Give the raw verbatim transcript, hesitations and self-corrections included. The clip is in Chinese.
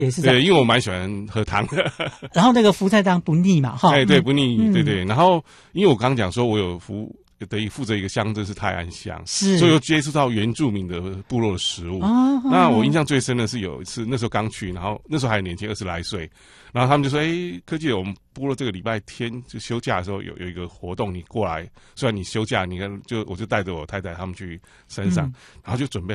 也是这样。 对，因为我蛮喜欢喝汤的。 然后那个福菜汤不腻嘛，哈。 哎，对，不腻， 嗯、 对对。然后因为我刚刚讲说，我有服。等于负责一个乡镇是泰安乡， 是， 所以又接触到原住民的部落的食物。 哦、 那我印象最深的是有一次，那时候刚去，然后那时候还年轻，二十来岁，然后他们就说：“哎，科技，我们部落这个礼拜天就休假的时候有有一个活动，你过来。虽然你休假，你看就我就带着我太太他们去山上，嗯、然后就准备。”